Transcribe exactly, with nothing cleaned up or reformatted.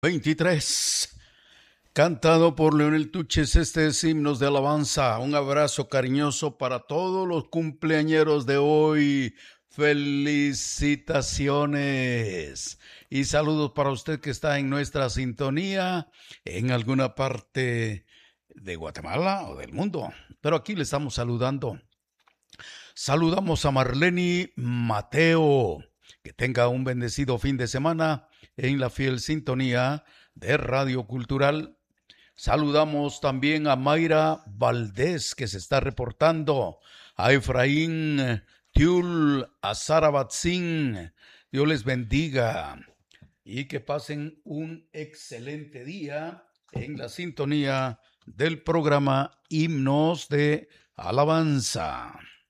veintitrés, cantado por Leonel Tuches. Este es Himnos de Alabanza. Un abrazo cariñoso para todos los cumpleañeros de hoy. Felicitaciones y saludos para usted que está en nuestra sintonía en alguna parte de Guatemala o del mundo, pero aquí le estamos saludando. Saludamos a Marleni Mateo. Que tenga un bendecido fin de semana en la fiel sintonía de Radio Cultural. Saludamos también a Mayra Valdés, que se está reportando, a Efraín Tiul, a Sara Batzin. Dios les bendiga y que pasen un excelente día en la sintonía del programa Himnos de Alabanza.